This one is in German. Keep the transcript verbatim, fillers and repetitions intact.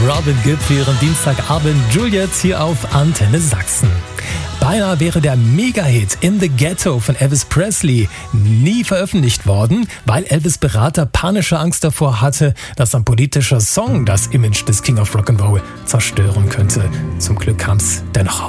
Robin Gibb für ihren Dienstagabend Juliet hier auf Antenne Sachsen. Beinahe wäre der Mega-Hit In the Ghetto von Elvis Presley nie veröffentlicht worden, weil Elvis' Berater panische Angst davor hatte, dass ein politischer Song das Image des King of Rock'n'Roll zerstören könnte. Zum Glück kam's dennoch raus.